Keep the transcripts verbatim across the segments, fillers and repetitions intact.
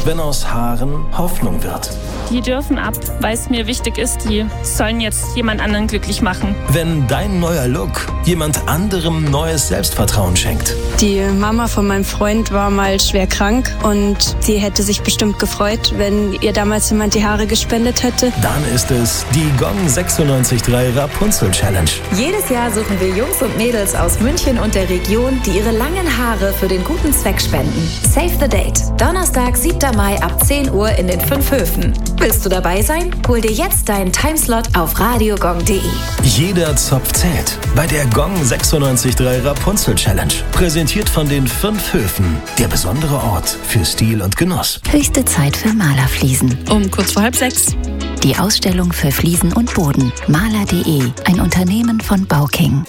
wenn aus Haaren Hoffnung wird. Die dürfen ab, weil es mir wichtig ist, die sollen jetzt jemand anderen glücklich machen. Wenn dein neuer Look jemand anderem neues Selbstvertrauen schenkt. Die Mama von meinem Freund war mal schwer krank und sie hätte sich bestimmt gefreut, wenn ihr damals jemand die Haare gespendet hätte. Dann ist es die Gong sechsundneunzig Komma drei Rapunzel Challenge. Jedes Jahr suchen wir Jungs und Mädels aus München und der Region, die ihre langen Haare für den guten Zweck spenden. Save the date. Donnerstag, siebter Mai ab zehn Uhr in den fünf Höfen. Willst du dabei sein? Hol dir jetzt deinen Timeslot auf radiogong punkt de. Jeder Zopf zählt bei der Gong sechsundneunzig Komma drei Rapunzel Challenge. Präsentiert von den fünf Höfen. Der besondere Ort für Stil und Genuss. Höchste Zeit für Malerfliesen. Um kurz vor halb sechs. Die Ausstellung für Fliesen und Boden. Maler punkt de. Ein Unternehmen von Bauking.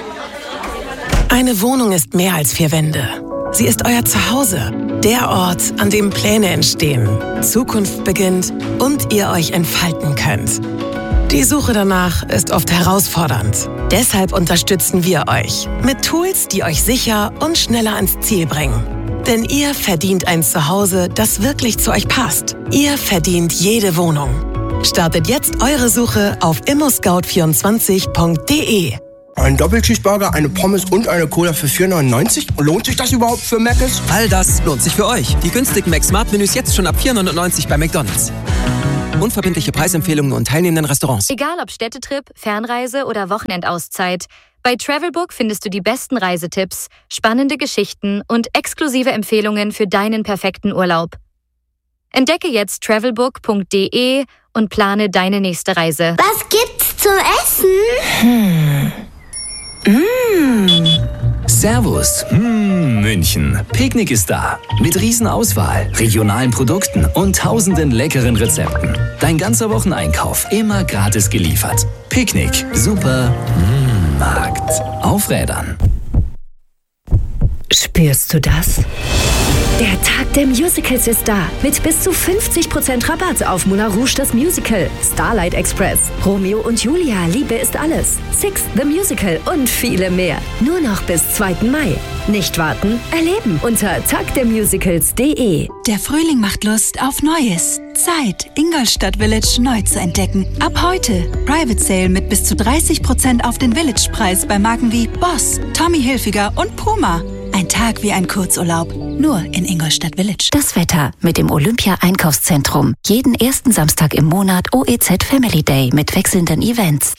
Eine Wohnung ist mehr als vier Wände. Sie ist euer Zuhause. Der Ort, an dem Pläne entstehen, Zukunft beginnt und ihr euch entfalten könnt. Die Suche danach ist oft herausfordernd. Deshalb unterstützen wir euch mit Tools, die euch sicher und schneller ans Ziel bringen. Denn ihr verdient ein Zuhause, das wirklich zu euch passt. Ihr verdient jede Wohnung. Startet jetzt eure Suche auf immo scout vierundzwanzig punkt de. Ein Doppelcheeseburger, eine Pommes und eine Cola für vier neunundneunzig? Lohnt sich das überhaupt für Mc's? All das lohnt sich für euch. Die günstigen Mac-Smart-Menüs jetzt schon ab vier neunundneunzig bei McDonald's. Unverbindliche Preisempfehlungen und teilnehmenden Restaurants. Egal ob Städtetrip, Fernreise oder Wochenendauszeit, bei Travelbook findest du die besten Reisetipps, spannende Geschichten und exklusive Empfehlungen für deinen perfekten Urlaub. Entdecke jetzt travelbook punkt de und plane deine nächste Reise. Was gibt's zum Essen? Hm. Mmh. Servus, mmh, München. Picknick ist da. Mit Riesenauswahl, regionalen Produkten und tausenden leckeren Rezepten. Dein ganzer Wocheneinkauf immer gratis geliefert. Picknick, super mmh, Markt. Auf Rädern. Spürst du das? Der Tag der Musicals ist da. Mit bis zu fünfzig Prozent Rabatt auf Moulin Rouge das Musical, Starlight Express, Romeo und Julia, Liebe ist alles, Six the Musical und viele mehr. Nur noch bis zweiten Mai. Nicht warten, erleben unter tag der musicals punkt de. Der Frühling macht Lust auf Neues. Zeit, Ingolstadt Village neu zu entdecken. Ab heute Private Sale mit bis zu dreißig Prozent auf den Village-Preis bei Marken wie Boss, Tommy Hilfiger und Puma. Ein Tag wie ein Kurzurlaub, nur in Ingolstadt Village. Das Wetter mit dem Olympia-Einkaufszentrum. Jeden ersten Samstag im Monat O E Z Family Day mit wechselnden Events.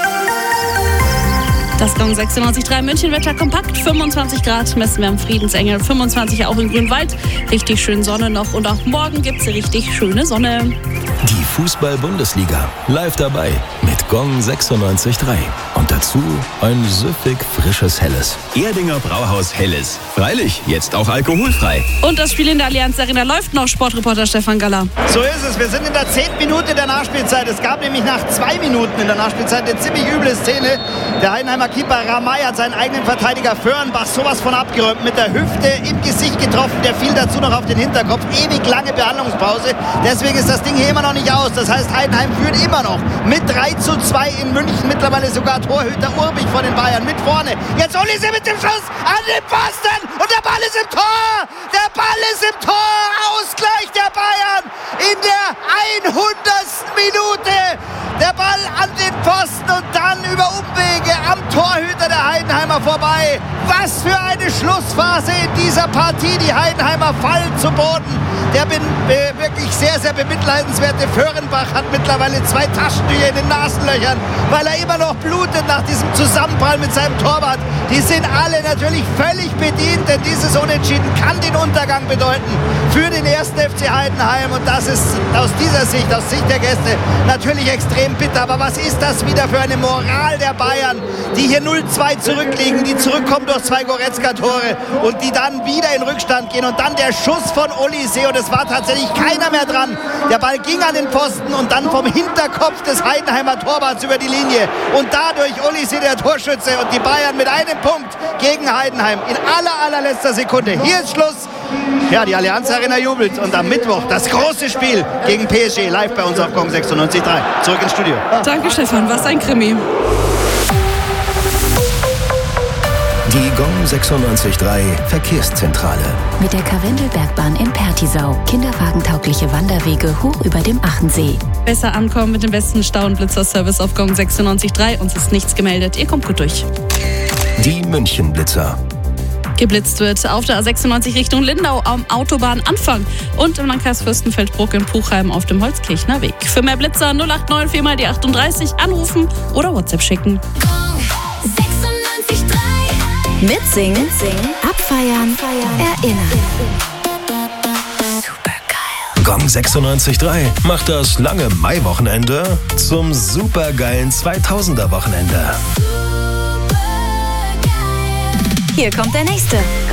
Das Gong sechsundneunzig Komma drei München-Wetter kompakt, fünfundzwanzig Grad messen wir am Friedensengel, fünfundzwanzig auch in Grünwald. Richtig schön Sonne noch und auch morgen gibt es richtig schöne Sonne. Die Fußball-Bundesliga live dabei mit Gong sechsundneunzig Komma drei. Und dazu ein süffig frisches Helles. Erdinger Brauhaus Helles. Freilich, jetzt auch alkoholfrei. Und das Spiel in der Allianz Arena läuft noch, Sportreporter Stefan Galler. So ist es, wir sind in der zehnten Minute der Nachspielzeit. Es gab nämlich nach zwei Minuten in der Nachspielzeit eine ziemlich üble Szene. Der Heidenheimer Keeper Ramay hat seinen eigenen Verteidiger Föhrenbach sowas von abgeräumt, mit der Hüfte im Gesicht getroffen. Der fiel dazu noch auf den Hinterkopf. Ewig lange Behandlungspause. Deswegen ist das Ding hier immer noch nicht aus. Das heißt, Heidenheim führt immer noch mit drei zu zwei in München. Mittlerweile sogar Torhüter Urbich von den Bayern mit vorne. Jetzt Olise mit dem Schuss an den Pfosten und der Ball ist im Tor. Der Ball ist im Tor. Ausgleich der Bayern in der hundertsten Minute. Der Ball an den Pfosten und dann über Umwege am Torhüter der Heidenheimer vorbei. Was für eine Schlussphase in dieser Partie. Die Heidenheimer fallen zu Boden. Der bin, äh, wirklich sehr, sehr bemitleidenswerte Föhrenbach hat mittlerweile zwei Taschentücher in den Nasenlöchern, weil er immer noch blutet nach diesem Zusammenprall mit seinem Torwart. Die sind alle natürlich völlig bedient, denn dieses Unentschieden kann den Untergang bedeuten für den ersten F C Heidenheim. Und das ist aus dieser Sicht, aus Sicht der Gäste, natürlich extrem bitter. Aber was ist das wieder für eine Moral der Bayern, die hier null zwei zurückliegen, die zurückkommen durch zwei Goretzka-Tore und die dann wieder in Rückstand gehen. Und dann der Schuss von Olise und es war tatsächlich keiner mehr dran. Der Ball ging an den Pfosten und dann vom Hinterkopf des Heidenheimer Torwarts über die Linie. Und dadurch Olise der Torschütze und die Bayern mit einem Punkt gegen Heidenheim in aller, allerletzter Sekunde. Hier ist Schluss. Ja, die Allianz Arena jubelt und am Mittwoch das große Spiel gegen P S G live bei uns auf Gong sechsundneunzig Komma drei. Zurück ins Studio. Danke Stefan, was ein Krimi. Die Gong sechsundneunzig Komma drei Verkehrszentrale. Mit der Karwendelbergbahn in Pertisau. Kinderwagentaugliche Wanderwege hoch über dem Achensee. Besser ankommen mit dem besten Stau- und Blitzerservice auf Gong sechsundneunzig Komma drei. Uns ist nichts gemeldet. Ihr kommt gut durch. Die München-Blitzer. Geblitzt wird auf der A sechsundneunzig Richtung Lindau am Autobahnanfang und im Landkreis Fürstenfeldbruck in Puchheim auf dem Holzkirchner Weg. Für mehr Blitzer null acht neun vier mal die achtunddreißig anrufen oder WhatsApp schicken. Mitsingen, Mitsingen, abfeiern, erinnern. Gong sechsundneunzig Komma drei macht das lange Maiwochenende zum supergeilen zweitausender Wochenende. Hier kommt der nächste.